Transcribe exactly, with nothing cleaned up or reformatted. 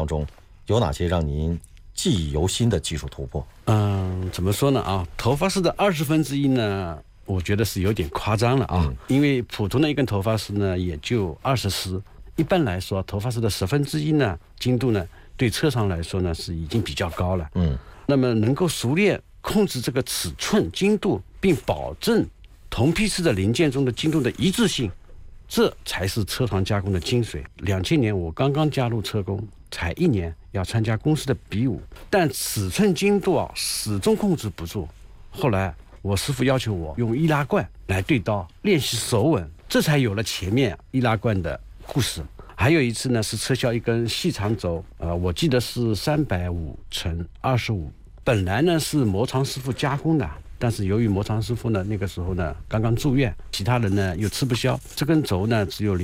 中，有哪些让您记忆犹新的技术突破？ 嗯，怎么说呢啊？头发丝的二十分之一呢，我觉得是有点夸张了啊。嗯、因为普通的一根头发丝呢，也就二十丝。一般来说，头发丝的十分之一呢，精度呢，对车厂来说呢，是已经比较高了。嗯，那么能够熟练控制这个尺寸、精度，并保证同批次的零件中的精度的一致性，这才是车床加工的精髓。两千年我刚刚加入车工，才一年，要参加公司的比武，但尺寸精度啊始终控制不住。后来我师傅要求我用易拉罐来对刀练习手稳，这才有了前面易拉罐的故事。还有一次呢，是撤销一根细长轴，呃，我记得是三百五乘二十五，本来呢是磨长师傅加工的。但是由于磨长师傅呢，那个时候呢刚刚住院，其他人呢又吃不消，这根轴呢只有零